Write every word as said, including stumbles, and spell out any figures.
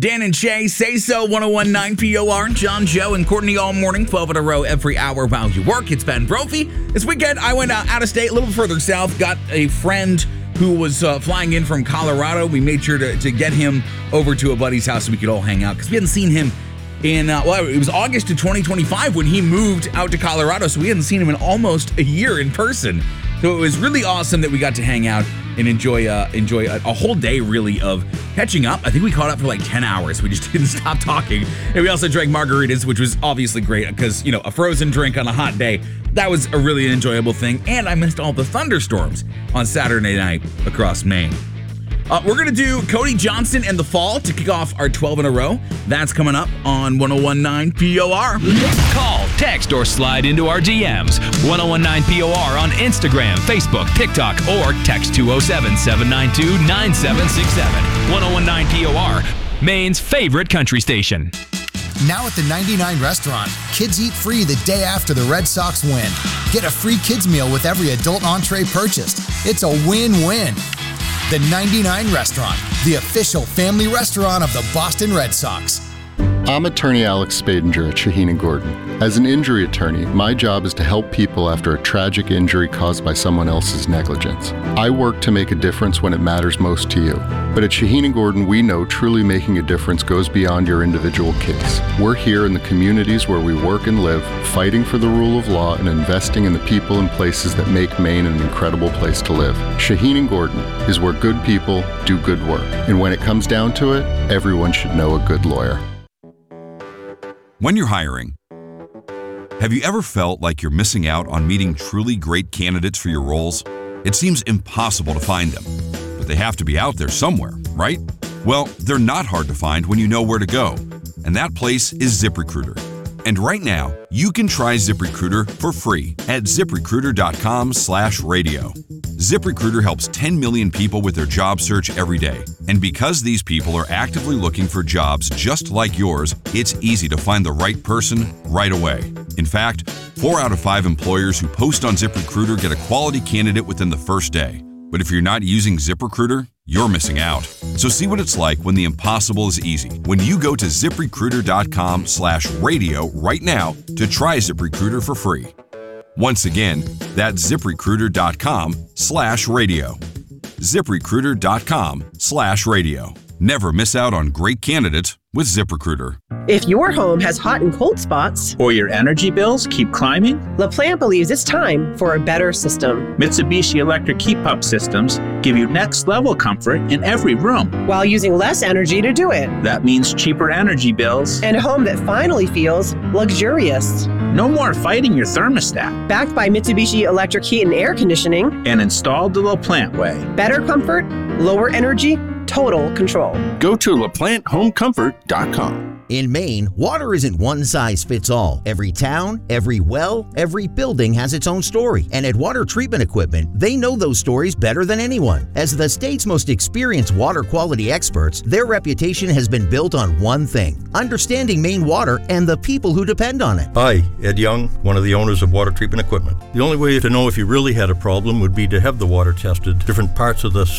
Dan and Shay, Say So, one oh one point nine P O R. John, Joe, and Courtney all morning, twelve in a row every hour while you work. It's Ben Brophy. This weekend, I went uh, out of state, a little further south, got a friend who was uh, flying in from Colorado. We made sure to, to get him over to a buddy's house so we could all hang out because we hadn't seen him in, uh, well, it was August of twenty twenty-five when he moved out to Colorado, so we hadn't seen him in almost a year in person. So it was really awesome that we got to hang out and enjoy uh, enjoy a, a whole day, really, of catching up. I think we caught up for like ten hours. We just didn't stop talking. And we also drank margaritas, which was obviously great because, you know, a frozen drink on a hot day, that was a really enjoyable thing. And I missed all the thunderstorms on Saturday night across Maine. Uh, we're going to do Cody Johnson and The Fall to kick off our twelve in a row. That's coming up on one oh one point nine P O R. Call, text, or slide into our D Ms. one oh one point nine P O R on Instagram, Facebook, TikTok, or text two oh seven, seven nine two, nine seven six seven. one oh one point nine P O R, Maine's favorite country station. Now at the ninety-nine Restaurant, kids eat free the day after the Red Sox win. Get a free kids meal with every adult entree purchased. It's a win-win. The ninety-nine Restaurant, the official family restaurant of the Boston Red Sox. I'm attorney Alex Spadinger at Shaheen and Gordon. As an injury attorney, my job is to help people after a tragic injury caused by someone else's negligence. I work to make a difference when it matters most to you. But at Shaheen and Gordon, we know truly making a difference goes beyond your individual case. We're here in the communities where we work and live, fighting for the rule of law and investing in the people and places that make Maine an incredible place to live. Shaheen and Gordon is where good people do good work. And when it comes down to it, everyone should know a good lawyer. When you're hiring, have you ever felt like you're missing out on meeting truly great candidates for your roles? It seems impossible to find them, but they have to be out there somewhere, right? Well, they're not hard to find when you know where to go, and that place is ZipRecruiter. And right now, you can try ZipRecruiter for free at ZipRecruiter.com slash radio. ZipRecruiter helps ten million people with their job search every day. And because these people are actively looking for jobs just like yours, it's easy to find the right person right away. In fact, four out of five employers who post on ZipRecruiter get a quality candidate within the first day. But if you're not using ZipRecruiter, you're missing out. So see what it's like when the impossible is easy. When you go to ZipRecruiter.com slash radio right now to try ZipRecruiter for free. Once again, that's ZipRecruiter.com slash radio. ZipRecruiter.com slash radio. Never miss out on great candidates with ZipRecruiter. If your home has hot and cold spots, or your energy bills keep climbing, LaPlante believes it's time for a better system. Mitsubishi Electric Heat Pump Systems give you next-level comfort in every room, while using less energy to do it. That means cheaper energy bills and a home that finally feels luxurious. No more fighting your thermostat. Backed by Mitsubishi Electric Heat and Air Conditioning, and installed the LaPlante way. Better comfort, lower energy, total control. Go to La Plante Home Comfort dot com. In Maine, water isn't one size fits all. Every town, every well, every building has its own story. And at Water Treatment Equipment, they know those stories better than anyone. As the state's most experienced water quality experts, their reputation has been built on one thing: understanding Maine water and the people who depend on it. Hi, Ed Young, one of the owners of Water Treatment Equipment. The only way to know if you really had a problem would be to have the water tested. Different parts of the